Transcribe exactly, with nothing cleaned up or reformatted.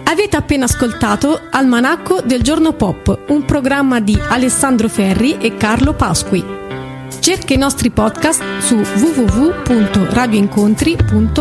Avete appena ascoltato Almanacco del Giorno Pop, un programma di Alessandro Ferri e Carlo Pasqui. Cerca i nostri podcast su w w w punto radioincontri punto